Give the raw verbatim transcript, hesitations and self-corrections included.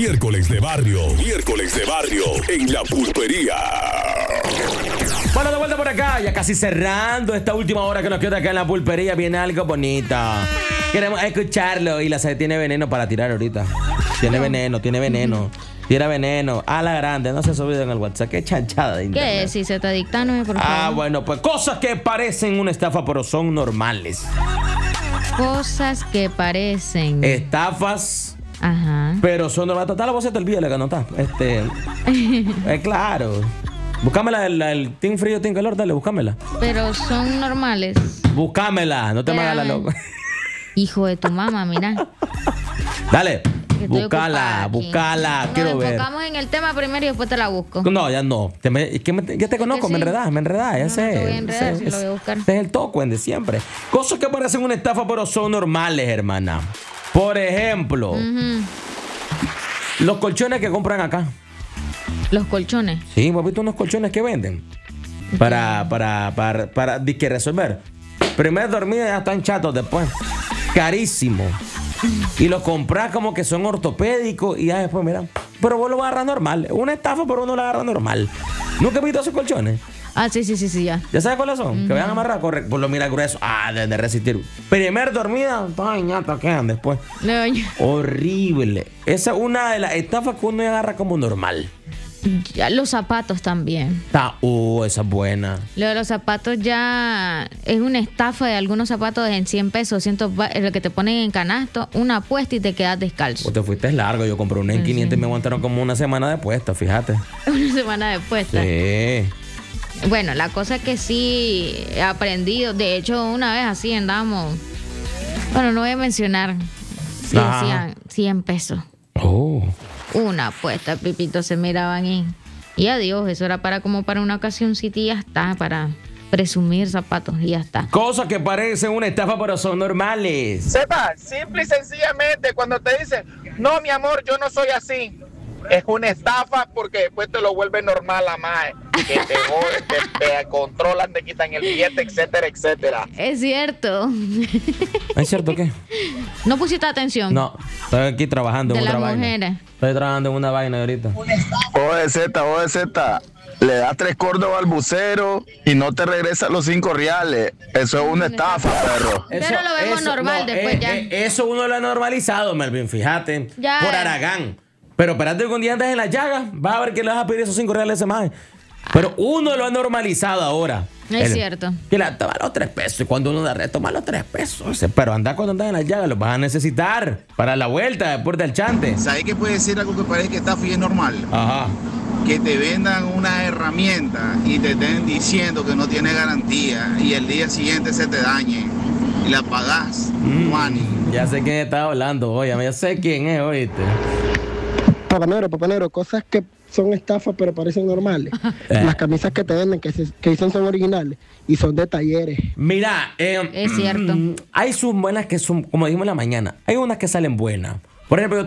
Miércoles de barrio, miércoles de barrio en La Pulpería. Bueno, de vuelta por acá, ya casi cerrando esta última hora que nos queda acá en La Pulpería. Viene algo bonito. Queremos escucharlo y la sed tiene veneno para tirar ahorita. Tiene veneno, tiene veneno. Tira veneno. A la grande, no se olviden en el WhatsApp. Qué chanchada de internet. ¿Qué es? Si se te dictanos, por favor. Ah, bueno, pues cosas que parecen una estafa, pero son normales. Cosas que parecen. Estafas. Ajá. Pero son normales. Total, la voz se te olvida la que no está. Este. Es claro. Búscamela, el, el Team Frío, Team Calor, dale, búscamela. Pero son normales. Búscamela, no te me hagas la loca. Hijo de tu mamá, mira. Dale, Que estoy búscala, ocupada aquí. búscala, Nos quiero ver. enfocamos en el tema primero y después te la busco. No, ya no. Te me- es que me- ya te conozco, sí. me enredás, me enredás, ya No, sé. no te voy a enredar, Ese- sí lo voy a buscar. ese es el toque de siempre. Cosas que parecen una estafa, pero son normales, hermana. Por ejemplo, Ujú. los colchones que compran acá. Los colchones. Sí, ¿hemos visto unos colchones que venden? Para, para, para, para, disque resolver. Primera dormida ya están chatos después. Carísimo. Y los compras como que son ortopédicos y ya después, mira. Pero vos lo vas a agarrar normal. Una estafa, pero uno lo agarra normal. ¿Nunca has visto esos colchones? Ah, sí, sí, sí, sí, ya. ¿Ya sabes cuáles son? Que vayan a amarrar, corre, pues lo mira grueso. Ah, deben de resistir. Primer dormida, ay, ñata, quedan después. No, yo- Horrible. Esa es una de las estafas que uno agarra como normal. ya los zapatos también. Está, uh, esa es buena. Lo de los zapatos ya es una estafa de algunos zapatos en cien pesos, ciento, lo que te ponen en canasto, una apuesta y te quedas descalzo. Vos te fuiste largo. Yo compré una en quinientos y me aguantaron como una semana de puesta, fíjate. Una semana después. Sí. Bueno, la cosa que sí he aprendido, de hecho una vez así andamos, bueno, no voy a mencionar, sí Ajá. decían cien pesos. Oh. Una apuesta, Pipito, se miraban y, y adiós, eso era para como para una ocasióncita y ya está, para presumir zapatos y ya está. Cosas que parecen una estafa, pero son normales. Sepa, simple y sencillamente, cuando te dicen, no, mi amor, yo no soy así, es una estafa porque después te lo vuelve normal a más, que te joden, te, te controlan, te quitan el billete, etcétera, etcétera. Es cierto. ¿Es cierto qué? No pusiste atención. No, estoy aquí trabajando en De otra las vaina. mujeres. Estoy trabajando en una vaina ahorita. O de Z, O de Z, le das tres córdobas al bucero y no te regresan los cinco reales. Eso es una estafa, perro. Pero lo vemos normal después ya. eh, eso uno lo ha normalizado, Melvin, fíjate. Ya. Por Aragán. Pero espérate que un día antes en la llaga, vas a ver que le vas a pedir esos cinco reales a ese maje. Pero uno lo ha normalizado ahora. Es El- cierto. Que la toma los tres pesos. Y cuando uno da re, toma los tres pesos. Ese, Pero anda cuando andas en la llaga, los vas a necesitar para la vuelta después del chante. ¿Sabes que puede ser algo que parece que estafa y es normal? Ajá. Que te vendan una herramienta y te estén diciendo que no tiene garantía y el día siguiente se te dañe y la pagás. Juani. Ya sé quién está hablando, oye, ya sé quién es, oíste. Papanero, papanero, cosas que son estafas pero parecen normales. Las camisas que te venden, que, se, que dicen son originales y son de talleres. Mira, eh, Es cierto. hay sus buenas que son, como dijimos en la mañana, hay unas que salen buenas. Por ejemplo, yo